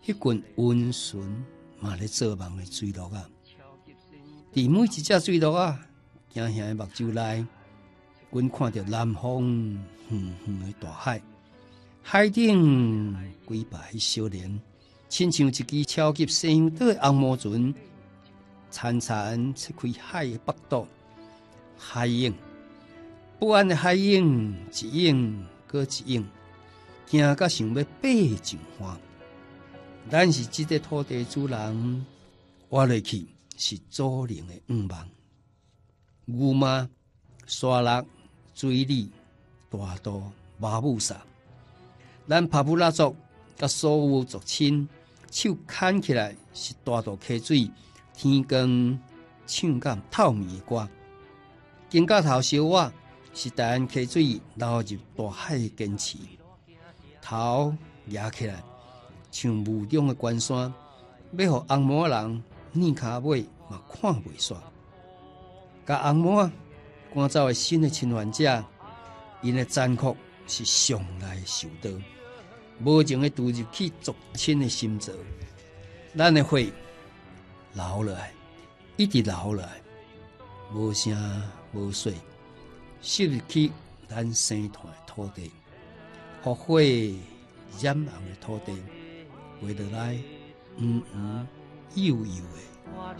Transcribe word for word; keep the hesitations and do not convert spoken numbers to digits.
迄群温顺嘛咧做梦的水鹿啊，伫每一只水鹿啊，惊吓的目睭内，阮看到南方远远的大海，海顶几排少年，亲像一支超级西洋岛的红毛船，潺潺切开海的北斗，海影不安的海影，一影搁一影，惊甲想要爬上岸。咱是这个土地主人，活落去是祖灵的愿望。牛妈、沙鹿、水里、大肚、马母萨，咱帕布拉族甲所有族亲，手牵起来是大肚溪水，天光唱甲透明的歌。肩胛头小我是大安溪水流入大海的坚持，头压起来。像雾中的关山，要互红毛人软骹尾嘛看袂煞。甲红毛赶走的新的侵犯者，因的残酷是上来受到，无情的渡入去族亲的心脏。咱的血流落来，一直流落来，无声无水，吸入去咱生团的土地，互火染红的土地。回落来，黄黄幼幼的。